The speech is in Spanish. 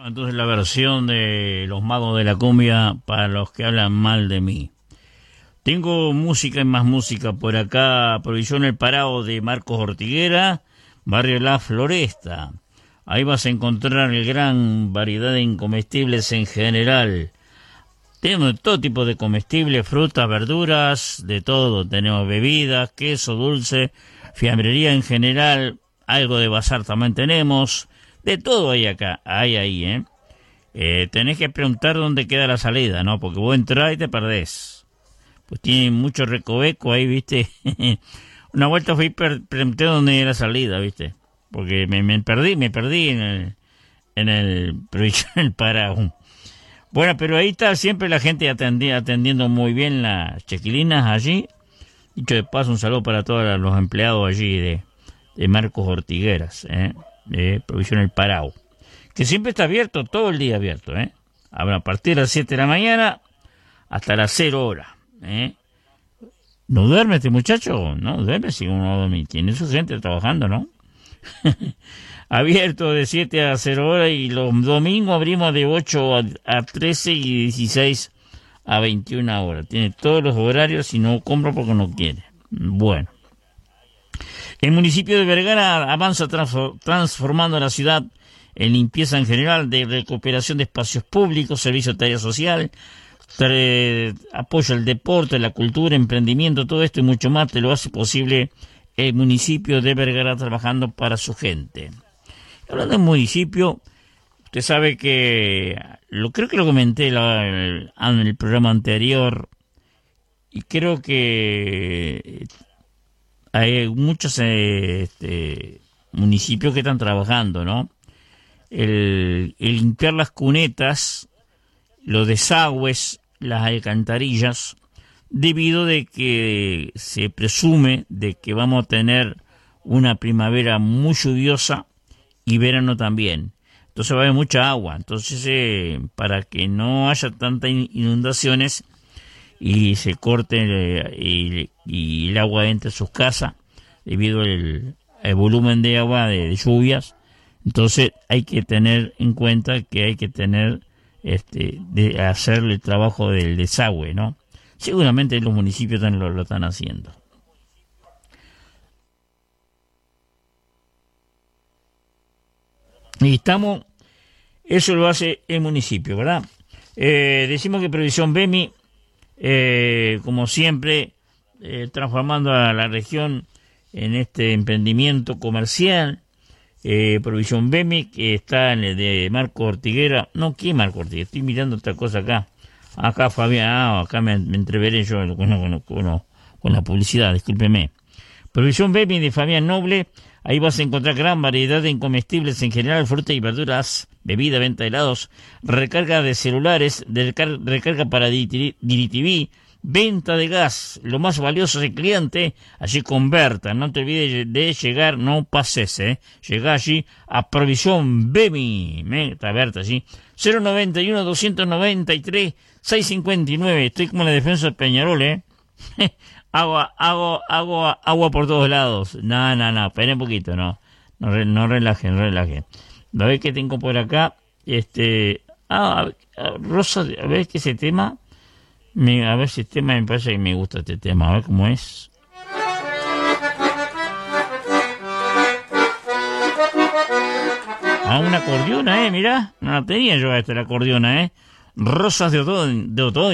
Entonces la versión de Los Magos de la Cumbia para los que hablan mal de mí. Tengo música y más música por acá. Provisión El Parao de Marcos Ortiguera, Barrio La Floresta. Ahí vas a encontrar gran variedad de incomestibles en general. Tenemos todo tipo de comestibles, frutas, verduras, de todo. Tenemos bebidas, queso, dulce, fiambrería en general, algo de bazar también tenemos. De todo hay acá, hay ahí, tenés que preguntar dónde queda la salida, ¿no? Porque vos entrás y te perdés. Pues tiene mucho recoveco ahí, ¿viste? Una vuelta fui y pregunté dónde era la salida, ¿viste? Porque me perdí en el Provisión Parao. Bueno, pero ahí está siempre la gente atendiendo muy bien las chequilinas allí. Dicho de paso, un saludo para todos los empleados allí de Marcos Ortigueras, de Provisión El Parao, que siempre está abierto, todo el día abierto, a partir de las 7 de la mañana hasta las 0 horas, ¿No duerme este muchacho? No duerme, si uno duerme, tiene su gente trabajando, ¿no? Abierto de 7 a 0 horas y los domingos abrimos de 8 a 13 y 16 a 21 horas. Tiene todos los horarios y no compra porque no quiere. Bueno. El municipio de Vergara avanza transformando la ciudad en limpieza en general, de recuperación de espacios públicos, servicio de tarea social, apoyo al deporte, la cultura, emprendimiento, todo esto y mucho más te lo hace posible el municipio de Vergara trabajando para su gente. Hablando del municipio, usted sabe que creo que lo comenté en el programa anterior y creo que hay muchos municipios que están trabajando, ¿no? El limpiar las cunetas, los desagües, las alcantarillas, debido de que se presume de que vamos a tener una primavera muy lluviosa y verano también. Entonces va a haber mucha agua. Entonces, para que no haya tantas inundaciones y se corte y el agua entre sus casas debido al volumen de agua de lluvias, entonces hay que tener en cuenta que hay que tener de hacer el trabajo del desagüe, ¿no? Seguramente los municipios lo están haciendo. Y eso lo hace el municipio, ¿verdad? Decimos que Previsión BEMI, como siempre, transformando a la región en este emprendimiento comercial. Provisión BEMI, que está en el de Marco Ortiguera. No, ¿qué Marco Ortiguera? Estoy mirando otra cosa acá. Acá Fabián, acá me entreveré yo con la publicidad, discúlpeme. Provisión BEMI de Fabián Noble, ahí vas a encontrar gran variedad de incomestibles en general, frutas y verduras, bebida, venta de helados, recarga de celulares, recarga para DirecTV, venta de gas, lo más valioso es el cliente, allí converta, no te olvides de llegar, no pases, llega allí a Provisión BEMI, está abierta allí, 091-293-659, estoy como en la defensa de Peñarol, agua por todos lados, no, esperen un poquito, no relajen, a ver qué tengo por acá, Rosa, a ver qué ese tema. A ver si este tema me parece que me gusta este tema, a ver cómo es. Una acordeona, mirá, no la tenía yo la acordeona, Rosas de otoño.